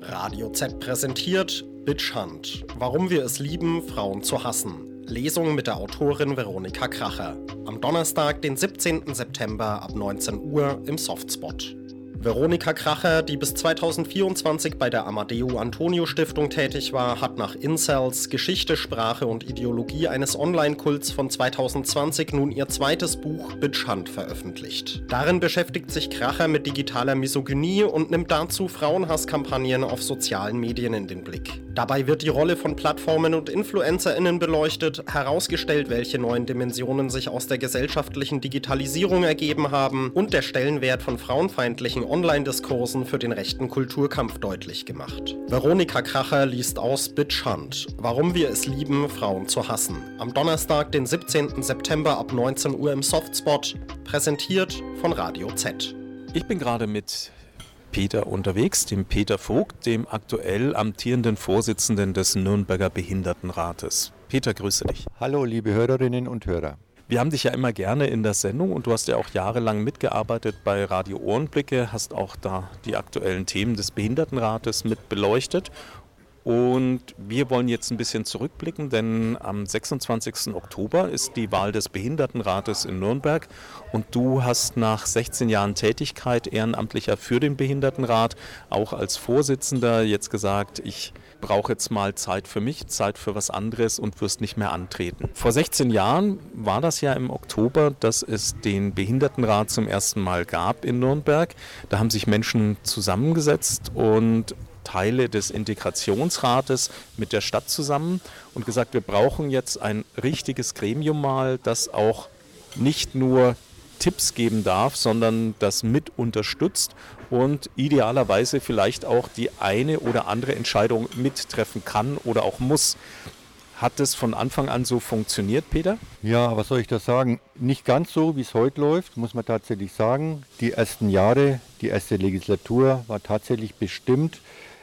Radio Z präsentiert Bitch Hunt. Warum wir es lieben, Frauen zu hassen. Lesung mit der Autorin Veronika Kracher. Am Donnerstag, den 17. September ab 19 Uhr im Softspot. Veronika Kracher, die bis 2024 bei der Amadeo Antonio Stiftung tätig war, hat nach Incels, Geschichte, Sprache und Ideologie eines Online-Kults von 2020 nun ihr zweites Buch Bitch Hunt veröffentlicht. Darin beschäftigt sich Kracher mit digitaler Misogynie und nimmt dazu Frauenhasskampagnen auf sozialen Medien in den Blick. Dabei wird die Rolle von Plattformen und InfluencerInnen beleuchtet, herausgestellt, welche neuen Dimensionen sich aus der gesellschaftlichen Digitalisierung ergeben haben und der Stellenwert von frauenfeindlichen Online-Diskursen für den rechten Kulturkampf deutlich gemacht. Veronika Kracher liest aus Bitch Hunt. Warum wir es lieben, Frauen zu hassen. Am Donnerstag, den 17. September ab 19 Uhr im Softspot, präsentiert von Radio Z. Ich bin gerade mit Peter unterwegs, dem Peter Vogt, dem aktuell amtierenden Vorsitzenden des Nürnberger Behindertenrates. Peter, grüße dich. Hallo, liebe Hörerinnen und Hörer. Wir haben dich ja immer gerne in der Sendung und du hast ja auch jahrelang mitgearbeitet bei Radio Ohrenblicke, hast auch da die aktuellen Themen des Behindertenrates mit beleuchtet. Und wir wollen jetzt ein bisschen zurückblicken, denn am 26. Oktober ist die Wahl des Behindertenrates in Nürnberg und du hast nach 16 Jahren Tätigkeit Ehrenamtlicher für den Behindertenrat, auch als Vorsitzender, jetzt gesagt, ich brauche jetzt mal Zeit für mich, Zeit für was anderes und wirst nicht mehr antreten. Vor 16 Jahren war das ja im Oktober, dass es den Behindertenrat zum ersten Mal gab in Nürnberg. Da haben sich Menschen zusammengesetzt und Teile des Integrationsrates mit der Stadt zusammen und gesagt, wir brauchen jetzt ein richtiges Gremium mal, das auch nicht nur Tipps geben darf, sondern das mit unterstützt und idealerweise vielleicht auch die eine oder andere Entscheidung mittreffen kann oder auch muss. Hat es von Anfang an so funktioniert, Peter? Ja, was soll ich da sagen? Nicht ganz so, wie es heute läuft, muss man tatsächlich sagen. Die ersten Jahre, die erste Legislatur war tatsächlich bestimmt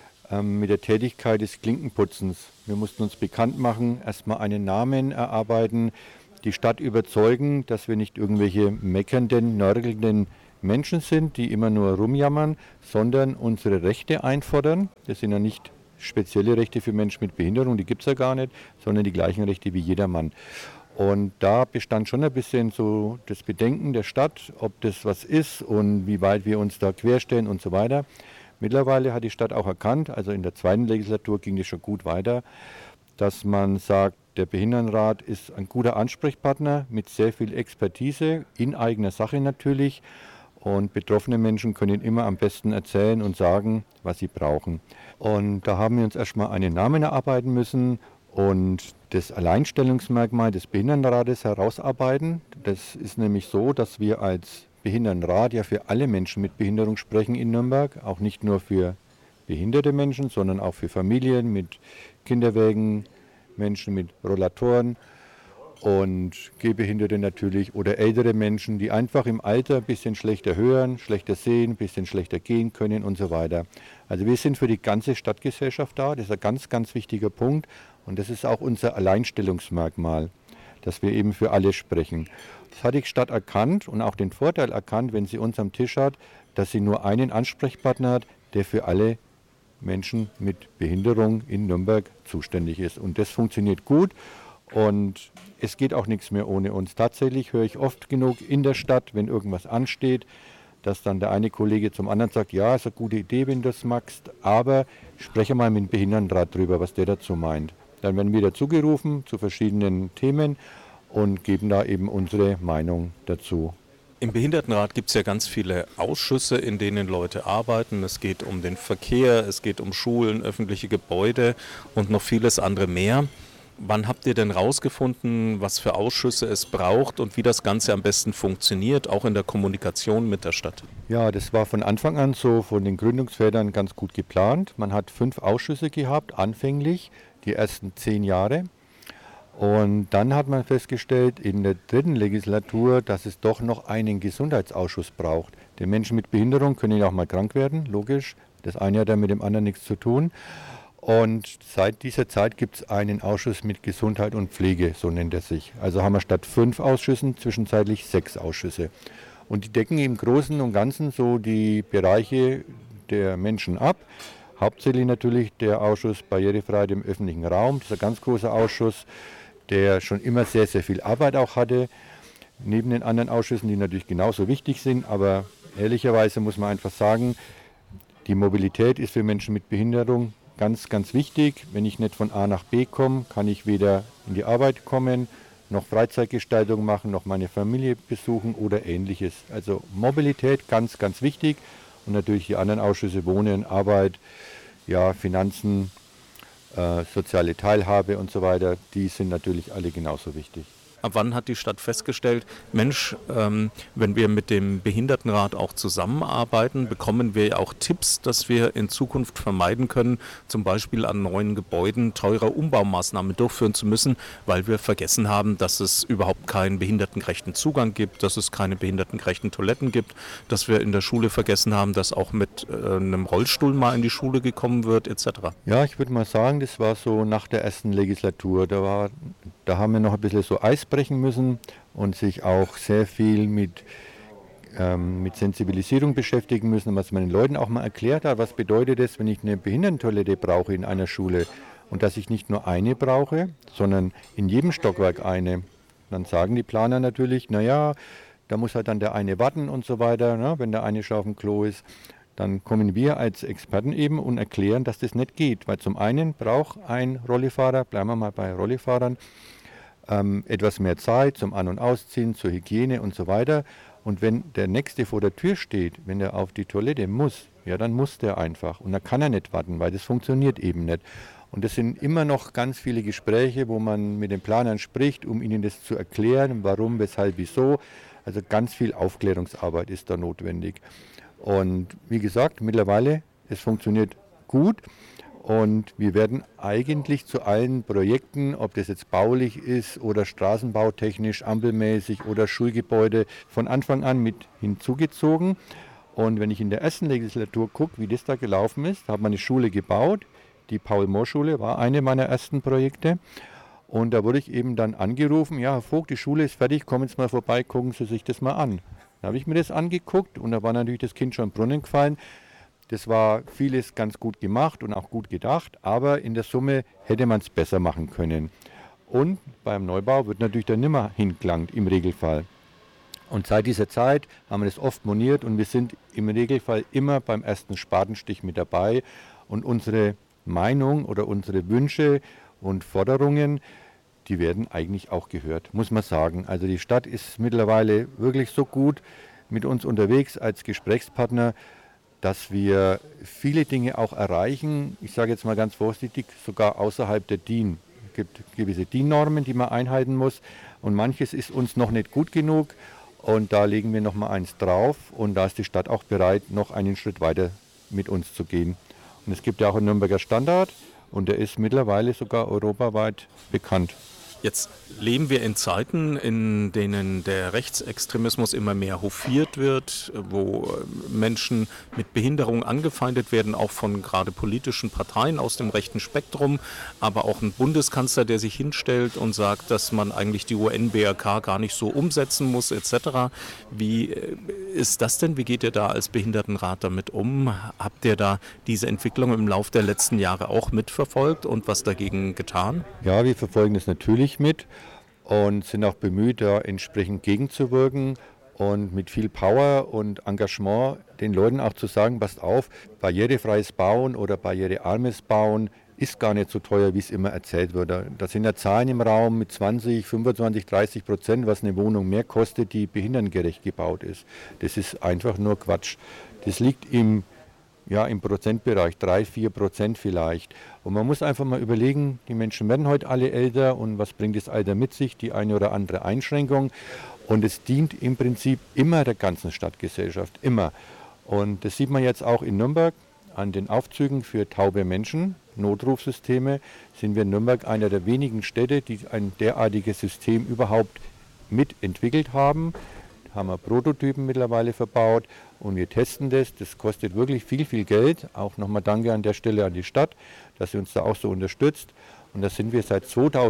mit der Tätigkeit des Klinkenputzens. Wir mussten uns bekannt machen, erstmal einen Namen erarbeiten, die Stadt überzeugen, dass wir nicht irgendwelche meckernden, nörgelnden Menschen sind, die immer nur rumjammern, sondern unsere Rechte einfordern. Das sind ja nicht spezielle Rechte für Menschen mit Behinderung, die gibt es ja gar nicht, sondern die gleichen Rechte wie jedermann. Und da bestand schon ein bisschen so das Bedenken der Stadt, ob das was ist und wie weit wir uns da querstellen und so weiter. Mittlerweile hat die Stadt auch erkannt, also in der zweiten Legislatur ging es schon gut weiter, dass man sagt, der Behindertenrat ist ein guter Ansprechpartner mit sehr viel Expertise, in eigener Sache natürlich. Und betroffene Menschen können immer am besten erzählen und sagen, was sie brauchen. Und da haben wir uns erstmal einen Namen erarbeiten müssen und das Alleinstellungsmerkmal des Behindertenrates herausarbeiten. Das ist nämlich so, dass wir als Behindertenrat ja für alle Menschen mit Behinderung sprechen in Nürnberg, auch nicht nur für behinderte Menschen, sondern auch für Familien mit Kinderwägen, Menschen mit Rollatoren und Gehbehinderte natürlich oder ältere Menschen, die einfach im Alter ein bisschen schlechter hören, schlechter sehen, ein bisschen schlechter gehen können und so weiter. Also wir sind für die ganze Stadtgesellschaft da, das ist ein ganz, ganz wichtiger Punkt und das ist auch unser Alleinstellungsmerkmal, dass wir eben für alle sprechen. Das hat die Stadt erkannt und auch den Vorteil erkannt, wenn sie uns am Tisch hat, dass sie nur einen Ansprechpartner hat, der für alle Menschen mit Behinderung in Nürnberg zuständig ist. Und das funktioniert gut und es geht auch nichts mehr ohne uns. Tatsächlich höre ich oft genug in der Stadt, wenn irgendwas ansteht, dass dann der eine Kollege zum anderen sagt, ja, ist eine gute Idee, wenn du das magst, aber spreche mal mit dem Behindertenrat drüber, was der dazu meint. Dann werden wir dazugerufen zu verschiedenen Themen und geben da eben unsere Meinung dazu. Im Behindertenrat gibt es ja ganz viele Ausschüsse, in denen Leute arbeiten. Es geht um den Verkehr, es geht um Schulen, öffentliche Gebäude und noch vieles andere mehr. Wann habt ihr denn rausgefunden, was für Ausschüsse es braucht und wie das Ganze am besten funktioniert, auch in der Kommunikation mit der Stadt? Ja, das war von Anfang an so von den Gründungsvätern ganz gut geplant. Man hat 5 Ausschüsse gehabt, anfänglich, die ersten 10 Jahre. Und dann hat man festgestellt in der dritten Legislatur, dass es doch noch einen Gesundheitsausschuss braucht. Denn Menschen mit Behinderung können ja auch mal krank werden, logisch. Das eine hat ja mit dem anderen nichts zu tun. Und seit dieser Zeit gibt es einen Ausschuss mit Gesundheit und Pflege, so nennt er sich. Also haben wir statt 5 Ausschüssen zwischenzeitlich 6 Ausschüsse. Und die decken im Großen und Ganzen so die Bereiche der Menschen ab. Hauptsächlich natürlich der Ausschuss Barrierefreiheit im öffentlichen Raum, dieser ganz große Ausschuss, der schon immer sehr, sehr viel Arbeit auch hatte, neben den anderen Ausschüssen, die natürlich genauso wichtig sind. Aber ehrlicherweise muss man einfach sagen, die Mobilität ist für Menschen mit Behinderung ganz, ganz wichtig. Wenn ich nicht von A nach B komme, kann ich weder in die Arbeit kommen, noch Freizeitgestaltung machen, noch meine Familie besuchen oder Ähnliches. Also Mobilität ganz, ganz wichtig. Und natürlich die anderen Ausschüsse Wohnen, Arbeit, ja, Finanzen, soziale Teilhabe und so weiter, die sind natürlich alle genauso wichtig. Ab wann hat die Stadt festgestellt, Mensch, wenn wir mit dem Behindertenrat auch zusammenarbeiten, bekommen wir ja auch Tipps, dass wir in Zukunft vermeiden können, zum Beispiel an neuen Gebäuden teure Umbaumaßnahmen durchführen zu müssen, weil wir vergessen haben, dass es überhaupt keinen behindertengerechten Zugang gibt, dass es keine behindertengerechten Toiletten gibt, dass wir in der Schule vergessen haben, dass auch mit einem Rollstuhl mal in die Schule gekommen wird, etc. Ja, ich würde mal sagen, das war so nach der ersten Legislatur. Da haben wir noch ein bisschen so Eis brechen müssen und sich auch sehr viel mit Sensibilisierung beschäftigen müssen, was man den Leuten auch mal erklärt hat, was bedeutet es, wenn ich eine Behindertentoilette brauche in einer Schule und dass ich nicht nur eine brauche, sondern in jedem Stockwerk eine. Dann sagen die Planer natürlich, naja, da muss halt dann der eine warten und so weiter, ne, wenn der eine schon auf dem Klo ist. Dann kommen wir als Experten eben und erklären, dass das nicht geht, weil zum einen braucht ein Rollifahrer, bleiben wir mal bei Rollifahrern, etwas mehr Zeit zum An- und Ausziehen, zur Hygiene und so weiter. Und wenn der Nächste vor der Tür steht, wenn er auf die Toilette muss, ja, dann muss der einfach. Und dann kann er nicht warten, weil das funktioniert eben nicht. Und das sind immer noch ganz viele Gespräche, wo man mit den Planern spricht, um ihnen das zu erklären, warum, weshalb, wieso. Also ganz viel Aufklärungsarbeit ist da notwendig. Und wie gesagt, mittlerweile, es funktioniert gut. Und wir werden eigentlich zu allen Projekten, ob das jetzt baulich ist oder straßenbautechnisch, ampelmäßig oder Schulgebäude, von Anfang an mit hinzugezogen. Und wenn ich in der ersten Legislatur gucke, wie das da gelaufen ist, hat man eine Schule gebaut. Die Paul-Mohr-Schule war eine meiner ersten Projekte. Und da wurde ich eben dann angerufen, ja, Herr Vogt, die Schule ist fertig, kommen Sie mal vorbei, gucken Sie sich das mal an. Da habe ich mir das angeguckt und da war natürlich das Kind schon im Brunnen gefallen. Das war vieles ganz gut gemacht und auch gut gedacht, aber in der Summe hätte man es besser machen können. Und beim Neubau wird natürlich dann nimmer hingelangt im Regelfall. Und seit dieser Zeit haben wir das oft moniert und wir sind im Regelfall immer beim ersten Spatenstich mit dabei. Und unsere Meinung oder unsere Wünsche und Forderungen, die werden eigentlich auch gehört, muss man sagen. Also die Stadt ist mittlerweile wirklich so gut mit uns unterwegs als Gesprächspartner, dass wir viele Dinge auch erreichen. Ich sage jetzt mal ganz vorsichtig, sogar außerhalb der DIN. Es gibt gewisse DIN-Normen, die man einhalten muss. Und manches ist uns noch nicht gut genug. Und da legen wir noch mal eins drauf. Und da ist die Stadt auch bereit, noch einen Schritt weiter mit uns zu gehen. Und es gibt ja auch einen Nürnberger Standard. Und der ist mittlerweile sogar europaweit bekannt. Jetzt leben wir in Zeiten, in denen der Rechtsextremismus immer mehr hofiert wird, wo Menschen mit Behinderung angefeindet werden, auch von gerade politischen Parteien aus dem rechten Spektrum, aber auch ein Bundeskanzler, der sich hinstellt und sagt, dass man eigentlich die UN-BRK gar nicht so umsetzen muss, etc. Wie ist das denn? Wie geht ihr da als Behindertenrat damit um? Habt ihr da diese Entwicklung im Laufe der letzten Jahre auch mitverfolgt und was dagegen getan? Ja, wir verfolgen das natürlich mit und sind auch bemüht, da entsprechend gegenzuwirken und mit viel Power und Engagement den Leuten auch zu sagen, passt auf, barrierefreies Bauen oder barrierearmes Bauen ist gar nicht so teuer, wie es immer erzählt wird. Da sind ja Zahlen im Raum mit 20, 25, 30%, was eine Wohnung mehr kostet, die behindertengerecht gebaut ist. Das ist einfach nur Quatsch. Das liegt im Prozentbereich, 3-4% vielleicht. Und man muss einfach mal überlegen, die Menschen werden heute alle älter und was bringt das Alter mit sich, die eine oder andere Einschränkung. Und es dient im Prinzip immer der ganzen Stadtgesellschaft, immer. Und das sieht man jetzt auch in Nürnberg an den Aufzügen für taube Menschen, Notrufsysteme, sind wir in Nürnberg einer der wenigen Städte, die ein derartiges System überhaupt mitentwickelt haben. Da haben wir Prototypen mittlerweile verbaut und wir testen das. Das kostet wirklich viel, viel Geld. Auch nochmal danke an der Stelle an die Stadt, dass sie uns da auch so unterstützt. Und da sind wir seit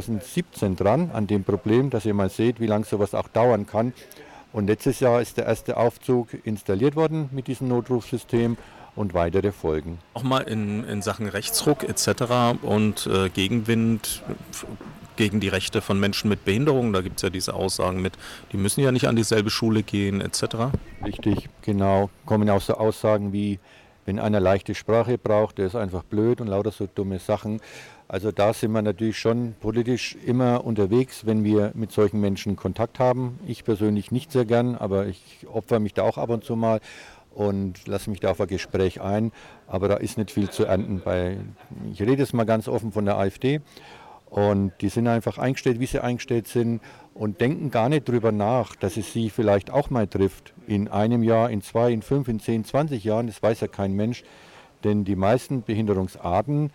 2017 dran an dem Problem, dass ihr mal seht, wie lange sowas auch dauern kann. Und letztes Jahr ist der erste Aufzug installiert worden mit diesem Notrufsystem. und weitere folgen. Auch mal in Sachen Rechtsruck etc. und Gegenwind gegen die Rechte von Menschen mit Behinderung. Da gibt es ja diese Aussagen mit, die müssen ja nicht an dieselbe Schule gehen etc. Richtig, genau. Kommen auch so Aussagen wie, wenn einer leichte Sprache braucht, der ist einfach blöd und lauter so dumme Sachen. Also da sind wir natürlich schon politisch immer unterwegs, wenn wir mit solchen Menschen Kontakt haben. Ich persönlich nicht sehr gern, aber ich opfere mich da auch ab und zu mal und lasse mich da auf ein Gespräch ein. Aber da ist nicht viel zu ernten. Ich rede jetzt mal ganz offen von der AfD. Und die sind einfach eingestellt, wie sie eingestellt sind und denken gar nicht drüber nach, dass es sie vielleicht auch mal trifft. In einem Jahr, in 2, in 5, in 10, 20 Jahren, das weiß ja kein Mensch. Denn die meisten Behinderungsarten,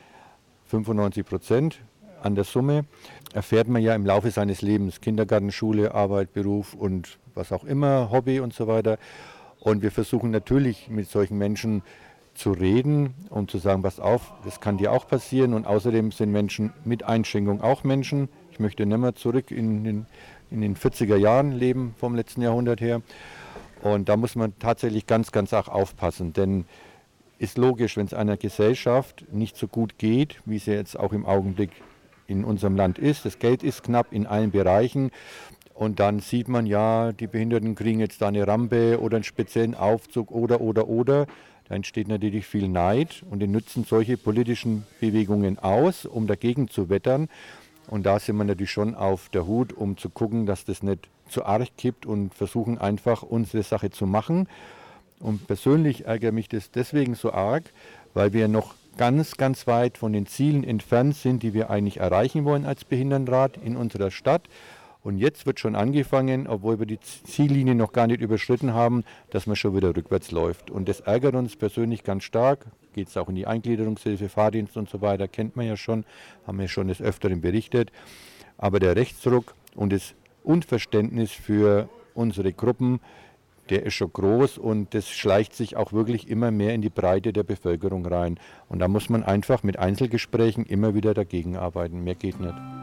95% an der Summe, erfährt man ja im Laufe seines Lebens. Kindergarten, Schule, Arbeit, Beruf und was auch immer, Hobby und so weiter. Und wir versuchen natürlich mit solchen Menschen zu reden und zu sagen, pass auf, das kann dir auch passieren. Und außerdem sind Menschen mit Einschränkung auch Menschen. Ich möchte nicht mehr zurück in den 40er Jahren leben, vom letzten Jahrhundert her. Und da muss man tatsächlich ganz, ganz arg aufpassen. Denn ist logisch, wenn es einer Gesellschaft nicht so gut geht, wie es jetzt auch im Augenblick in unserem Land ist. Das Geld ist knapp in allen Bereichen. Und dann sieht man, ja, die Behinderten kriegen jetzt da eine Rampe oder einen speziellen Aufzug oder. Da entsteht natürlich viel Neid und die nutzen solche politischen Bewegungen aus, um dagegen zu wettern. Und da sind wir natürlich schon auf der Hut, um zu gucken, dass das nicht zu arg kippt und versuchen einfach unsere Sache zu machen. Und persönlich ärgert mich das deswegen so arg, weil wir noch ganz, ganz weit von den Zielen entfernt sind, die wir eigentlich erreichen wollen als Behindertenrat in unserer Stadt. Und jetzt wird schon angefangen, obwohl wir die Ziellinie noch gar nicht überschritten haben, dass man schon wieder rückwärts läuft. Und das ärgert uns persönlich ganz stark. Geht es auch in die Eingliederungshilfe, Fahrdienst und so weiter, kennt man ja schon, haben wir schon des Öfteren berichtet. Aber der Rechtsruck und das Unverständnis für unsere Gruppen, der ist schon groß und das schleicht sich auch wirklich immer mehr in die Breite der Bevölkerung rein. Und da muss man einfach mit Einzelgesprächen immer wieder dagegen arbeiten. Mehr geht nicht.